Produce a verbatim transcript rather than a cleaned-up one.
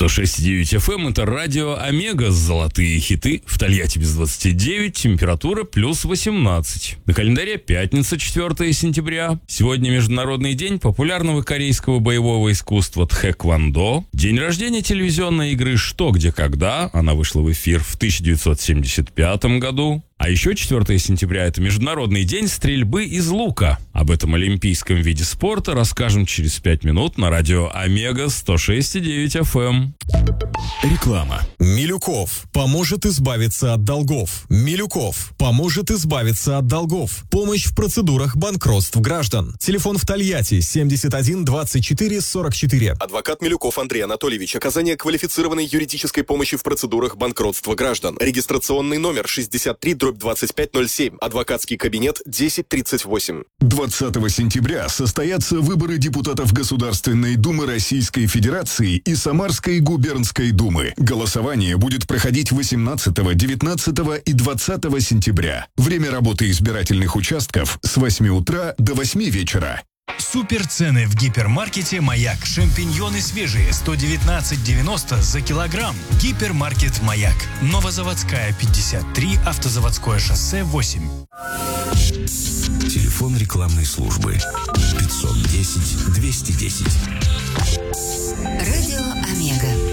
сто шесть и девять эф эм — это радио Омега, золотые хиты. В Тольятти без двадцати девяти, температура плюс восемнадцать. На календаре пятница, четвёртое сентября. Сегодня Международный день популярного корейского боевого искусства тхэквондо. День рождения телевизионной игры «Что, где, когда». Она вышла в эфир в тысяча девятьсот семьдесят пятом году. А еще четвёртое сентября – это Международный день стрельбы из лука. Об этом олимпийском виде спорта расскажем через пять минут на радио Омега сто шесть и девять эф эм. Реклама. Милюков поможет избавиться от долгов. Милюков поможет избавиться от долгов. Помощь в процедурах банкротств граждан. Телефон в Тольятти семьдесят один двадцать четыре сорок четыре. Адвокат Милюков Андрей Анатольевич. Оказание квалифицированной юридической помощи в процедурах банкротства граждан. Регистрационный номер шестьдесят три дробь двадцать пять ноль семь. Адвокатский кабинет десять тридцать восемь. двадцатого сентября состоятся выборы депутатов Государственной Думы Российской Федерации и Самарской губернской думы. Голосование будет проходить восемнадцатого, девятнадцатого и двадцатого сентября. Время работы избирательных участков с восьми утра до восьми вечера. Суперцены в гипермаркете «Маяк». Шампиньоны свежие сто девятнадцать девяносто за килограмм. Гипермаркет «Маяк». Новозаводская пятьдесят три, Автозаводское шоссе восемь. Телефон рекламной службы пятьсот десять двести десять. Радио Омега.